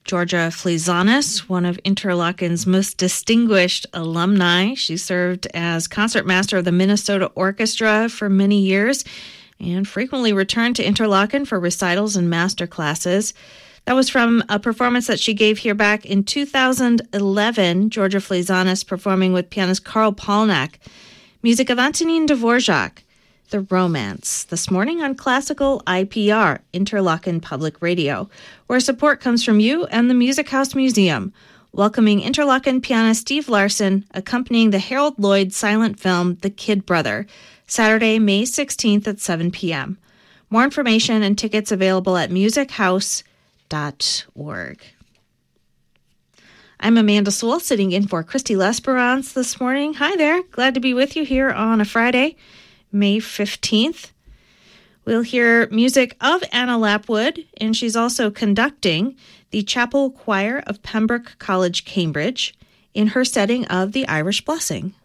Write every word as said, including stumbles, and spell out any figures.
Georgia Fleizanis, one of Interlochen's most distinguished alumni. She served as concertmaster of the Minnesota Orchestra for many years and frequently returned to Interlochen for recitals and master classes. That was from a performance that she gave here back in two thousand eleven, Georgia Fleizanis performing with pianist Karl Palnak. Music of Antonin Dvorak, The Romance, this morning on Classical I P R, Interlochen Public Radio, where support comes from you and the Music House Museum, welcoming Interlochen pianist Steve Larson, accompanying the Harold Lloyd silent film The Kid Brother, Saturday, May sixteenth at seven p.m. More information and tickets available at music house dot org. I'm Amanda Sewell, sitting in for Christy L'Esperance this morning. Hi there. Glad to be with you here on a Friday, May fifteenth. We'll hear music of Anna Lapwood, and she's also conducting the Chapel Choir of Pembroke College, Cambridge, in her setting of The Irish Blessing.